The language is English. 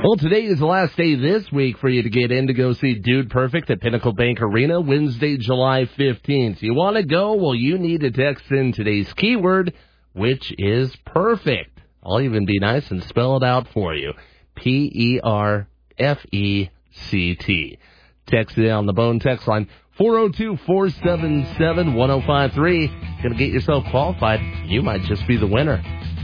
Well, today is the last day this week for you to get in to go see Dude Perfect at Pinnacle Bank Arena, Wednesday, July 15th. You want to go? Well, you need to text in today's keyword, which is perfect. I'll even be nice and spell it out for you. Perfect. Text it on the Bone text line, 402-477-1053. Going to get yourself qualified. You might just be the winner.